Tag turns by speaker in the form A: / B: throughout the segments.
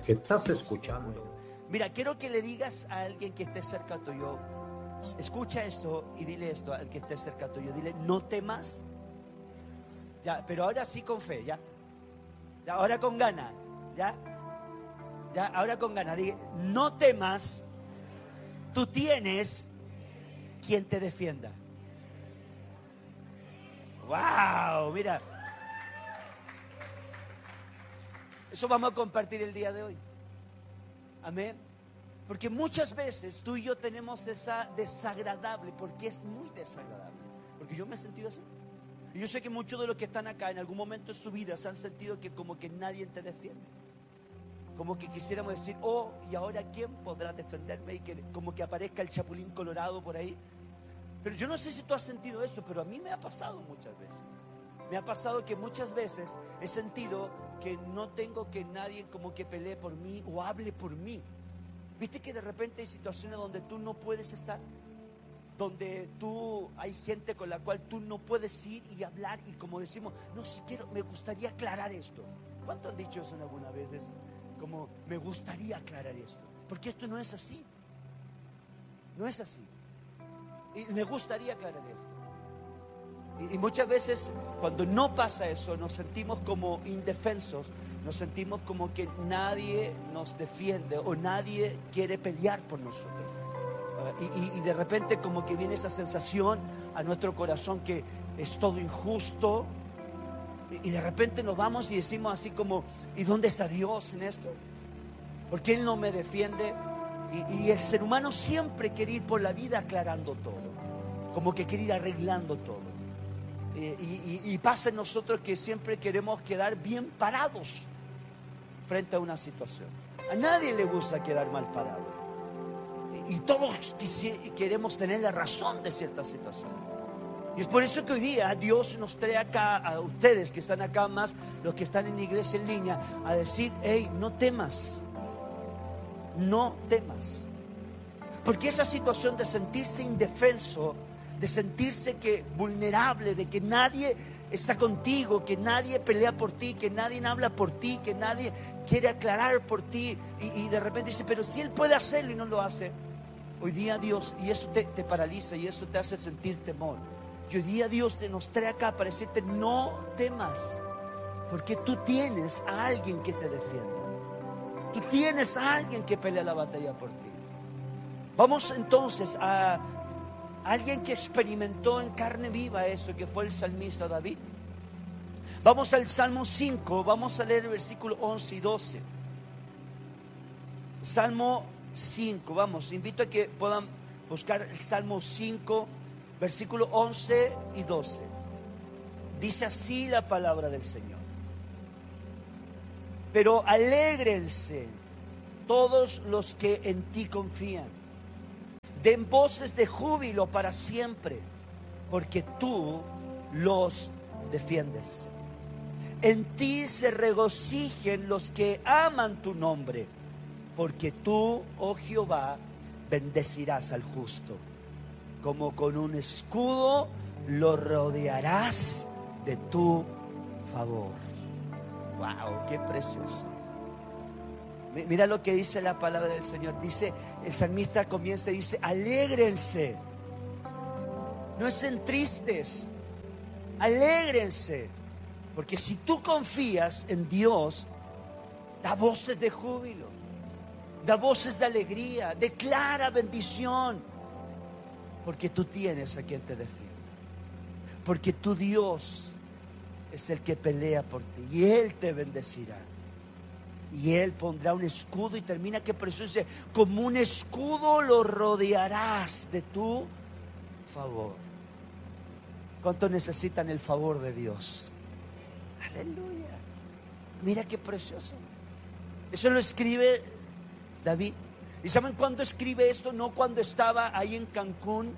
A: que estás escuchando.
B: Mira, quiero que le digas a alguien que esté cerca tuyo, escucha esto y dile esto al que esté cerca tuyo, dile, no temas. Ya, pero ahora sí con fe, ya. Ya, ahora con ganas, ya. Ya, ahora con ganas, dile, no temas, tú tienes quien te defienda. Wow, mira. Eso vamos a compartir el día de hoy. Amén. Porque muchas veces tú y yo tenemos esa desagradable, porque es muy desagradable. Porque yo me he sentido así. Y yo sé que muchos de los que están acá en algún momento de su vida se han sentido que como que nadie te defiende. Como que quisiéramos decir, oh, ¿y ahora quién podrá defenderme? Y que como que aparezca el chapulín colorado por ahí. Pero yo no sé si tú has sentido eso, pero a mí me ha pasado muchas veces. Me ha pasado que muchas veces he sentido que no tengo que nadie como que pelee por mí o hable por mí. ¿Viste que de repente hay situaciones donde tú no puedes estar? Donde hay gente con la cual tú no puedes ir y hablar y como decimos, no, si quiero, me gustaría aclarar esto. ¿Cuántos han dicho eso alguna vez? Como, me gustaría aclarar esto. Porque esto no es así. No es así. Y me gustaría aclarar esto. Y muchas veces cuando no pasa eso nos sentimos como indefensos, nos sentimos como que nadie nos defiende o nadie quiere pelear por nosotros. Y de repente como que viene esa sensación a nuestro corazón que es todo injusto. Y de repente nos vamos y decimos así como, ¿y dónde está Dios en esto? ¿Por qué Él no me defiende? Y el ser humano siempre quiere ir por la vida aclarando todo, como que quiere ir arreglando todo. Y pasa en nosotros que siempre queremos quedar bien parados frente a una situación. A nadie le gusta quedar mal parado. Y todos queremos tener la razón de cierta situación. Y es por eso que hoy día Dios nos trae acá a ustedes que están acá, más los que están en la iglesia en línea, a decir, hey, no temas. No temas. Porque esa situación de sentirse indefenso, de sentirse que vulnerable, de que nadie está contigo, que nadie pelea por ti, que nadie habla por ti, que nadie quiere aclarar por ti, y de repente dice, pero si Él puede hacerlo y no lo hace. Hoy día Dios, y eso te paraliza y eso te hace sentir temor. Y hoy día Dios nos trae acá para decirte, no temas, porque tú tienes a alguien que te defienda. Tú tienes a alguien que pelea la batalla por ti. Vamos entonces a alguien que experimentó en carne viva eso, que fue el salmista David. Vamos al Salmo 5, vamos a leer el versículo 11 y 12. Salmo 5, vamos, invito a que puedan buscar el Salmo 5, versículo 11 y 12. Dice así la palabra del Señor. Pero alégrense todos los que en ti confían. Den voces de júbilo para siempre, porque tú los defiendes. En ti se regocijen los que aman tu nombre, porque tú, oh Jehová, bendecirás al justo. Como con un escudo lo rodearás de tu favor. ¡Wow! ¡Qué precioso! Mira lo que dice la palabra del Señor. Dice, el salmista comienza y dice, alégrense. No estén tristes. Alégrense. Porque si tú confías en Dios, da voces de júbilo, da voces de alegría, declara bendición. Porque tú tienes a quien te defiende. Porque tu Dios es el que pelea por ti y Él te bendecirá. Y Él pondrá un escudo, y termina que precioso, dice, como un escudo lo rodearás de tu favor. ¿Cuántos necesitan el favor de Dios? Aleluya. Mira qué precioso. Eso lo escribe David. ¿Y saben cuándo escribe esto? No cuando estaba ahí en Cancún,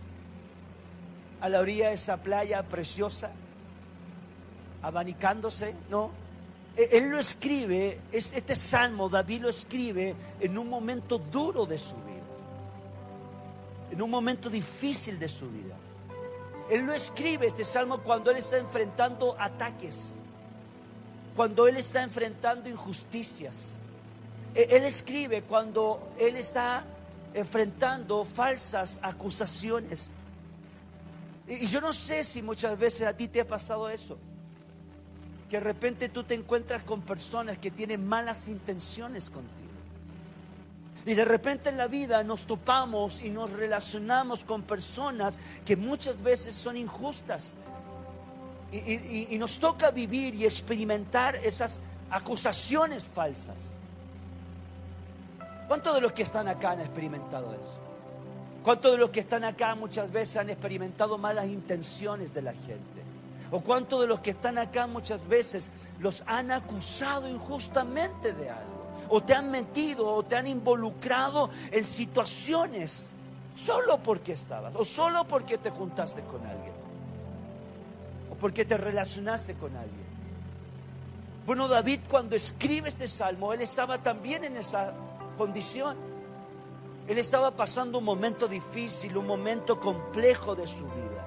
B: a la orilla de esa playa preciosa, abanicándose, no. Él lo escribe, este salmo David lo escribe en un momento duro de su vida, en un momento difícil de su vida. Él lo escribe, este salmo, cuando él está enfrentando ataques, cuando él está enfrentando injusticias, Él escribe cuando él está enfrentando falsas acusaciones. Y yo no sé si muchas veces a ti te ha pasado eso, que de repente tú te encuentras con personas que tienen malas intenciones contigo. Y de repente en la vida nos topamos y nos relacionamos con personas que muchas veces son injustas. Y nos toca vivir y experimentar esas acusaciones falsas. ¿Cuántos de los que están acá han experimentado eso? ¿Cuántos de los que están acá muchas veces han experimentado malas intenciones de la gente? ¿O cuántos de los que están acá muchas veces los han acusado injustamente de algo? ¿O te han metido o te han involucrado en situaciones solo porque estabas? ¿O solo porque te juntaste con alguien? ¿O porque te relacionaste con alguien? Bueno, David, cuando escribe este salmo, él estaba también en esa condición. Él estaba pasando un momento difícil, un momento complejo de su vida.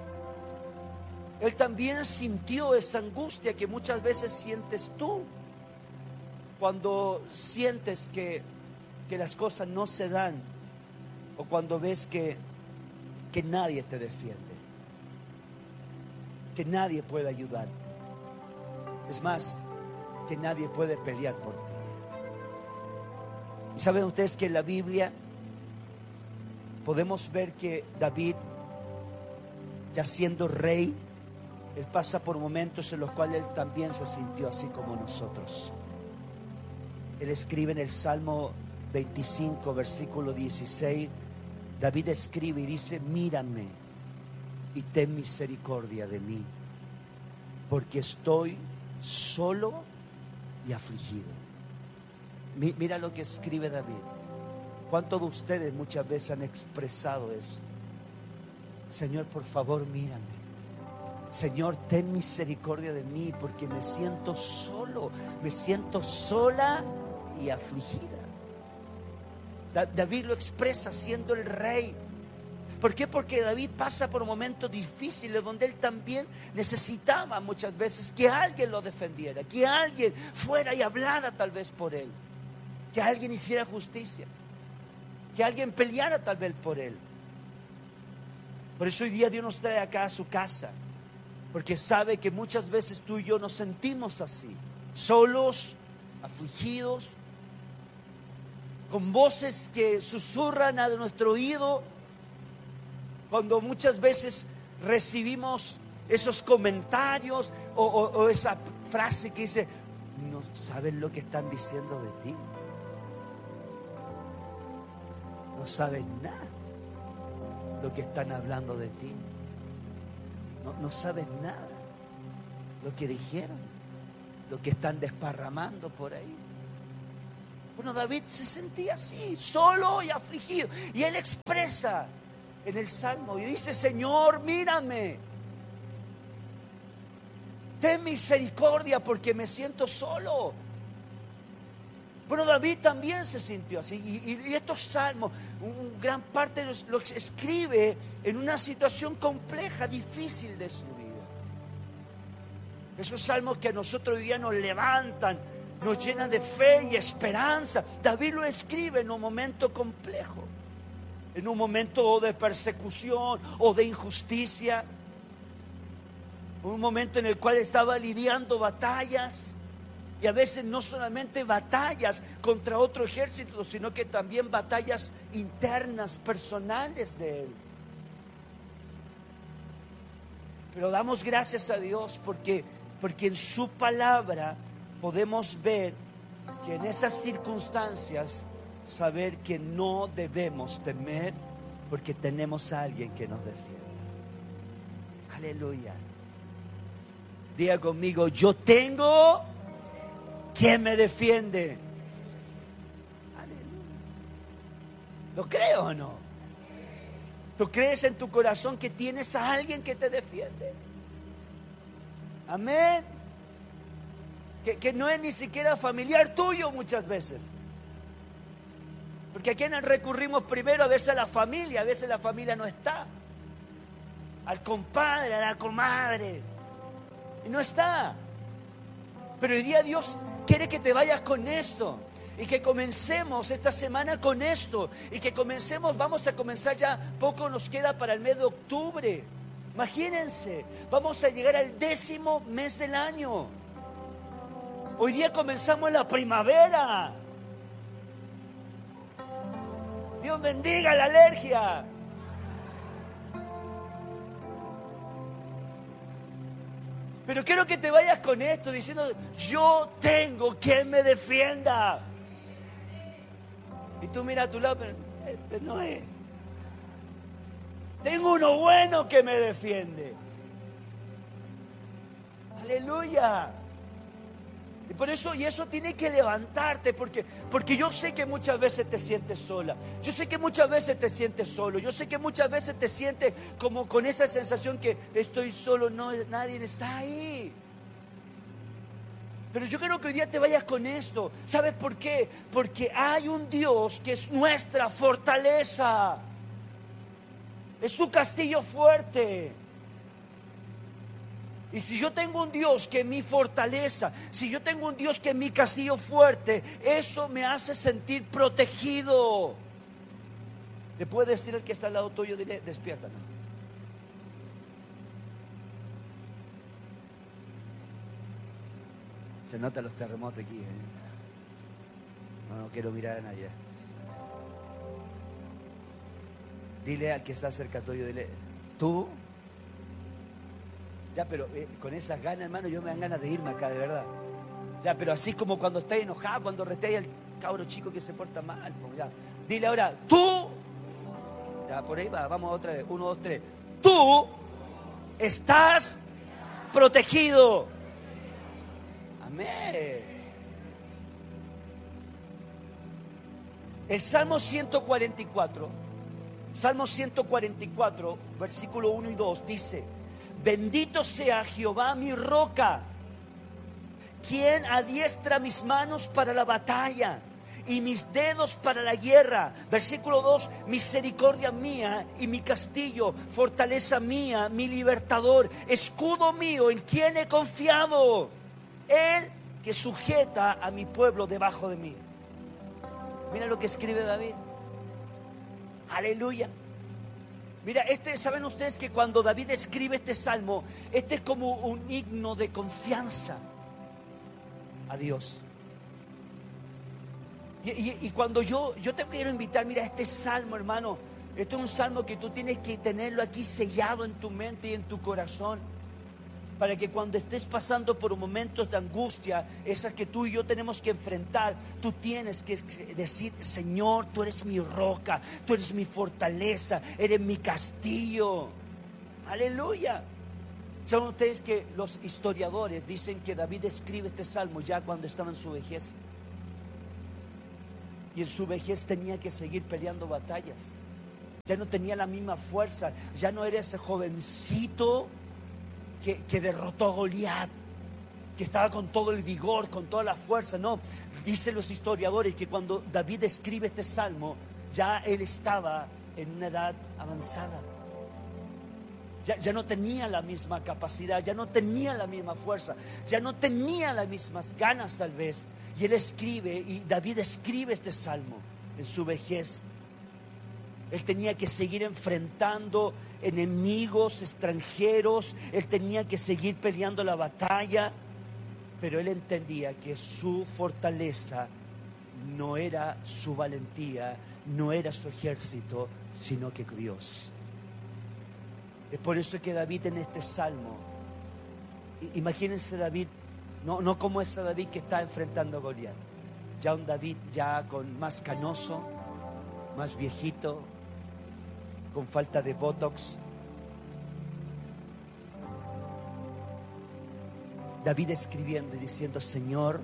B: Él también sintió esa angustia que muchas veces sientes tú cuando sientes que las cosas no se dan, o cuando ves que nadie te defiende, que nadie puede ayudarte. Es más, que nadie puede pelear por ti. ¿Y saben ustedes que en la Biblia podemos ver que David, ya siendo rey, él pasa por momentos en los cuales él también se sintió así como nosotros? Él escribe en el Salmo 25, versículo 16, David escribe y dice: mírame y ten misericordia de mí, porque estoy solo y afligido. Mira lo que escribe David. ¿Cuántos de ustedes muchas veces han expresado eso? Señor, por favor, mírame. Señor, ten misericordia de mí, porque me siento solo, me siento sola y afligida. David lo expresa siendo el rey. ¿Por qué? Porque David pasa por momentos difíciles donde él también necesitaba muchas veces que alguien lo defendiera, que alguien fuera y hablara tal vez por él, que alguien hiciera justicia, que alguien peleara tal vez por él. Por eso hoy día Dios nos trae acá a su casa, porque sabe que muchas veces tú y yo nos sentimos así, solos, afligidos, con voces que susurran a nuestro oído, cuando muchas veces recibimos esos comentarios o esa frase que dice: no saben lo que están diciendo de ti, no saben nada lo que están hablando de ti, no sabes nada lo que dijeron, lo que están desparramando por ahí. Bueno, David se sentía así, solo y afligido, y él expresa en el Salmo y dice: Señor, mírame, ten misericordia, porque me siento solo. Bueno, David también se sintió así, y estos salmos, gran parte los escribe en una situación compleja, difícil de su vida. Esos salmos que a nosotros hoy día nos levantan, nos llenan de fe y esperanza. David lo escribe en un momento complejo, en un momento de persecución o de injusticia, un momento en el cual estaba lidiando batallas. Y a veces no solamente batallas contra otro ejército, sino que también batallas internas, personales de él. Pero damos gracias a Dios porque en su palabra podemos ver que en esas circunstancias, saber que no debemos temer, porque tenemos a alguien que nos defiende. Aleluya. Diga conmigo: yo tengo quien me defiende. Aleluya. ¿Lo creo o no? ¿Tú crees en tu corazón que tienes a alguien que te defiende? Amén. Que no es ni siquiera familiar tuyo muchas veces. Porque a quienes recurrimos primero, a veces a la familia, a veces la familia no está. Al compadre, a la comadre. Y no está. Pero hoy día Dios quiere que te vayas con esto, Y que comencemos esta semana con esto. Y que vamos a comenzar ya, poco nos queda para el mes de octubre. Imagínense, vamos a llegar al 10º mes del año. Hoy día comenzamos la primavera. Dios bendiga la alergia. Pero quiero que te vayas con esto diciendo: yo tengo quien me defienda. Y tú mira a tu lado, pero este no es. Tengo uno bueno que me defiende. Aleluya. Y por eso, y eso tiene que levantarte, porque yo sé que muchas veces te sientes sola. Yo sé que muchas veces te sientes solo. Yo sé que muchas veces te sientes como con esa sensación que estoy solo, no, nadie está ahí. Pero yo quiero que hoy día te vayas con esto. ¿Sabes por qué? Porque hay un Dios que es nuestra fortaleza. Es tu castillo fuerte. Y si yo tengo un Dios que es mi fortaleza, si yo tengo un Dios que es mi castillo fuerte, eso me hace sentir protegido. Le puede decir al que está al lado tuyo, dile: despiértate. Se notan los terremotos aquí, No quiero mirar a nadie. Dile al que está cerca tuyo, dile: tú. Ya, pero con esas ganas, hermano, yo me dan ganas de irme acá, de verdad. Ya, pero así como cuando estás enojado, cuando retea al cabro chico que se porta mal. Pues, ya. Dile ahora: tú. Ya, por ahí va, vamos otra vez. 1, 2, 3. Tú estás protegido. Amén. El Salmo 144, versículo 1 y 2 dice: bendito sea Jehová mi roca, quien adiestra mis manos para la batalla y mis dedos para la guerra. Versículo 2: misericordia mía y mi castillo, fortaleza mía, mi libertador, escudo mío en quien he confiado, él que sujeta a mi pueblo debajo de mí. Mira lo que escribe David. Aleluya. Mira, ¿saben ustedes que cuando David escribe este salmo, este es como un himno de confianza a Dios? Y cuando yo te quiero invitar, mira, este salmo, hermano, este es un salmo que tú tienes que tenerlo aquí sellado en tu mente y en tu corazón, para que cuando estés pasando por momentos de angustia, esas que tú y yo tenemos que enfrentar, tú tienes que decir: Señor, tú eres mi roca, tú eres mi fortaleza, eres mi castillo. Aleluya. ¿Saben ustedes que los historiadores dicen que David escribe este salmo ya cuando estaba en su vejez? Y en su vejez tenía que seguir peleando batallas. Ya no tenía la misma fuerza, ya no era ese jovencito que derrotó a Goliat, que estaba con todo el vigor, con toda la fuerza. No, dicen los historiadores que cuando David escribe este salmo, ya él estaba en una edad avanzada. Ya no tenía la misma capacidad, ya no tenía la misma fuerza, ya no tenía las mismas ganas tal vez. Y él escribe, y David escribe este salmo en su vejez. Él tenía que seguir enfrentando enemigos extranjeros, él tenía que seguir peleando la batalla, pero él entendía que su fortaleza no era su valentía, no era su ejército, sino que Dios. Es por eso que David en este salmo, imagínense David, no como ese David que está enfrentando a Goliat, ya un David ya con más canoso, más viejito, con falta de botox. David escribiendo y diciendo: Señor,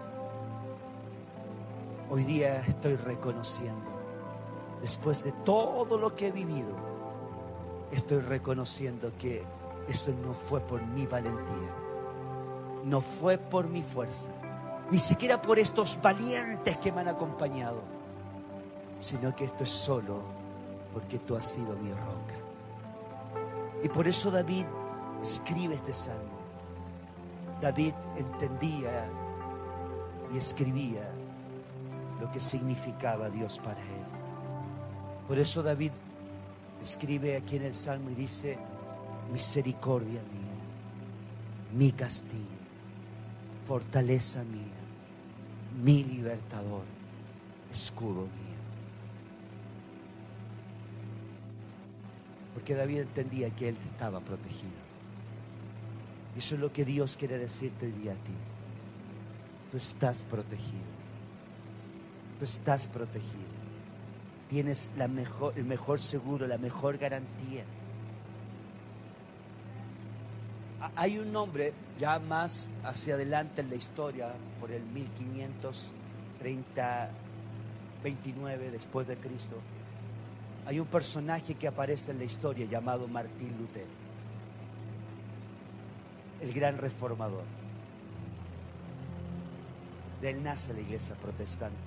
B: hoy día estoy reconociendo, después de todo lo que he vivido, estoy reconociendo que esto no fue por mi valentía, no fue por mi fuerza, ni siquiera por estos valientes que me han acompañado, sino que esto es solo porque tú has sido mi roca. Y por eso David escribe este salmo. David entendía y escribía lo que significaba Dios para él. Por eso David escribe aquí en el Salmo y dice: misericordia mía, mi castillo, fortaleza mía, mi libertador, escudo mío. Porque David entendía que él estaba protegido. Y eso es lo que Dios quiere decirte hoy día a ti. Tú estás protegido. Tú estás protegido. Tienes el mejor seguro, la mejor garantía. Hay un hombre ya más hacia adelante en la historia, por el 1529 después de Cristo. Hay un personaje que aparece en la historia llamado Martín Lutero, el gran reformador. De él nace la iglesia protestante.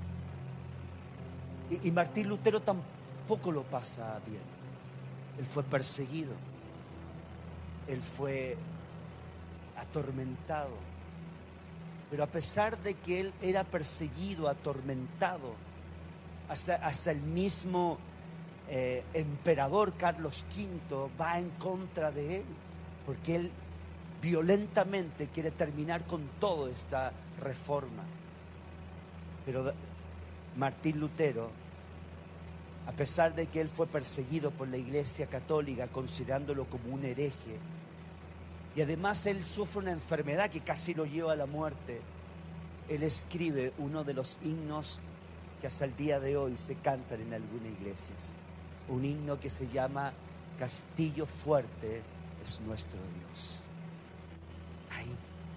B: Y Martín Lutero tampoco lo pasa bien. Él fue perseguido. Él fue atormentado. Pero a pesar de que él era perseguido, atormentado, hasta el mismo emperador Carlos V va en contra de él, porque él violentamente quiere terminar con toda esta reforma. Pero Martín Lutero, a pesar de que él fue perseguido por la Iglesia Católica, considerándolo como un hereje, y además él sufre una enfermedad que casi lo lleva a la muerte, él escribe uno de los himnos que hasta el día de hoy se cantan en algunas iglesias. Un himno que se llama Castillo fuerte es nuestro Dios. Ahí.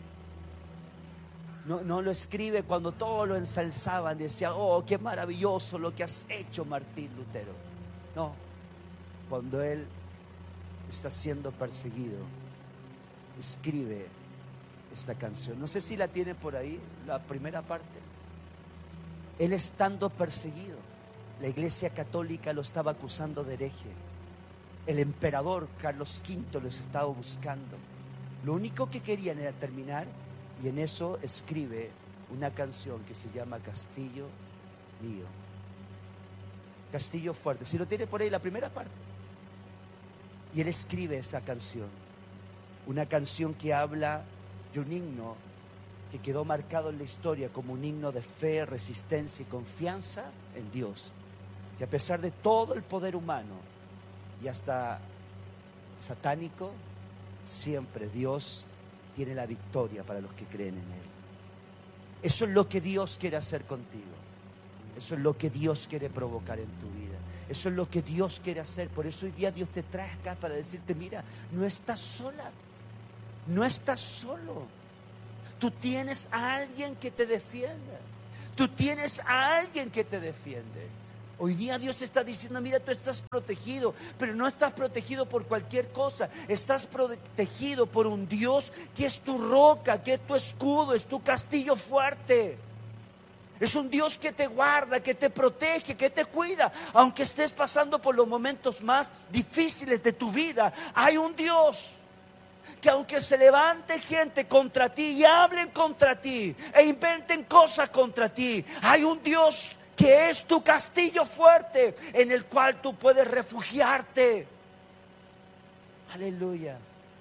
B: No lo escribe cuando todos lo ensalzaban, decía: oh, qué maravilloso lo que has hecho, Martín Lutero. No, cuando él está siendo perseguido, escribe esta canción. No sé si la tiene por ahí, la primera parte. Él estando perseguido, la Iglesia Católica lo estaba acusando de hereje. El emperador Carlos V los estaba buscando. Lo único que querían era terminar, y en eso escribe una canción que se llama Castillo mío. Castillo fuerte. Si lo tiene por ahí, la primera parte. Y él escribe esa canción. Una canción que habla de un himno que quedó marcado en la historia como un himno de fe, resistencia y confianza en Dios. Que a pesar de todo el poder humano y hasta satánico, siempre Dios tiene la victoria para los que creen en Él. Eso es lo que Dios quiere hacer contigo. Eso es lo que Dios quiere provocar en tu vida. Eso es lo que Dios quiere hacer. Por eso hoy día Dios te trae acá para decirte: mira, no estás sola. No estás solo. Tú tienes a alguien que te defienda. Tú tienes a alguien que te defiende. Hoy día Dios está diciendo: mira, tú estás protegido, pero no estás protegido por cualquier cosa. Estás protegido por un Dios que es tu roca, que es tu escudo, es tu castillo fuerte. Es un Dios que te guarda, que te protege, que te cuida. Aunque estés pasando por los momentos más difíciles de tu vida, hay un Dios que aunque se levante gente contra ti y hablen contra ti e inventen cosas contra ti, hay un Dios que es tu castillo fuerte en el cual tú puedes refugiarte. Aleluya.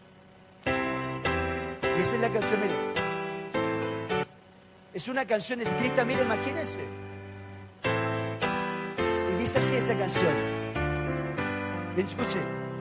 B: Esa es la canción, mire. Es una canción escrita, mire, imagínense. Y dice así esa canción. Escuche.